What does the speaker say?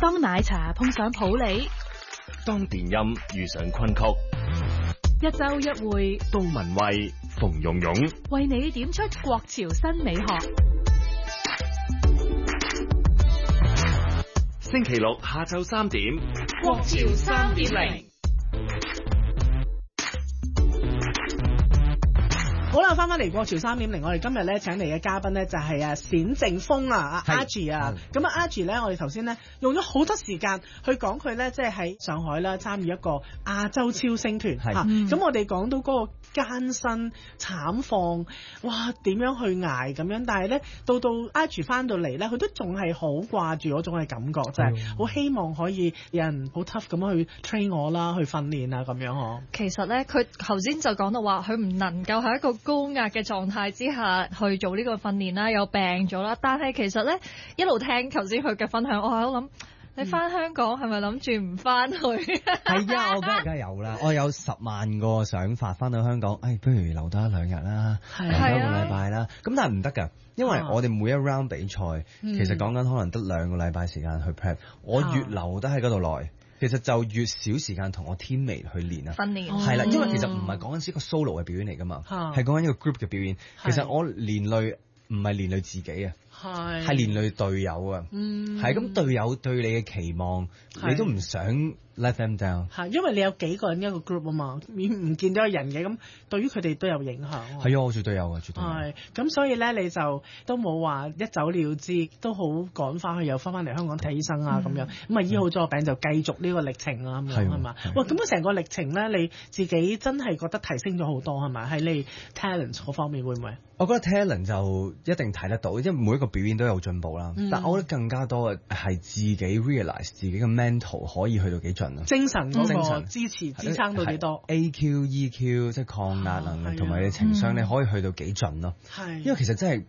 當奶茶碰上普洱， 當電音遇上昆曲， 一周一會， 杜文蔚、馮蓉蓉為你點出國潮新美學。 星期六下晝3點， 國潮3.0。 好啦，翻嚟國潮3.0，我哋今日咧請嚟嘅嘉賓咧就係冼正峰啊，阿 Agi 啊，咁啊 Agi 咧，我哋頭先咧用咗好多時間去講佢咧，即係喺上海啦參與一個亞洲超星團嚇，咁我哋講到嗰個艱辛慘況，哇點樣去捱咁樣，但係咧到 Agi 翻到嚟咧，佢都仲係好掛住嗰種嘅感覺，就係好希望可以有人好 tough 咁去 train 我啦，去訓練啊咁樣呵。 其實咧，佢頭先就講到話，佢唔能夠喺一個高壓嘅狀態之下去做呢個訓練啦，又病咗啦。但係其實咧，一路聽頭先佢嘅分享，我喺度諗，你翻香港係咪諗住唔翻去？ 係啊，我梗係有啦，我有10萬個想法翻到香港，不如留多1-2日啦，留多1個禮拜啦。咁但係唔得㗎，因為我哋每一 round 比賽，其實講緊可能得2個禮拜時間去 prep，我越留得喺嗰度耐，其實就越少時間同我 teammate 去練啊， 訓練係啦，因為其實唔係講緊一個 solo 嘅表演嚟㗎嘛，係講緊一個 group 嘅表演。其實我連累唔係連累自己啊，係連累隊友啊，係咁隊友對你嘅期望，你都唔想 let them down。係因為你有幾個人一個 group 啊嘛，唔見到有人嘅，咁對於佢哋都有影響。係啊，我絕對有啊，絕對有。係咁，所以咧你就都冇話一走了之，都好趕翻去，又翻嚟香港睇醫生啊咁樣。咁啊醫好咗個病就繼續呢個歷程啊咁樣係嘛？哇！咁成個歷程咧，你自己真係覺得提升咗好多係咪？喺你 talent 嗰方面會唔會？我覺得 talent 就一定睇得到，因為每一個表演都有進步啦。但我覺得更加多嘅係自己 realize 自己嘅 mental 可以去到幾盡啊，精神嗰個支持支撐到幾多 AQ、EQ 即係抗壓能力同埋你情商你可以去到幾盡咯。係因為其實真係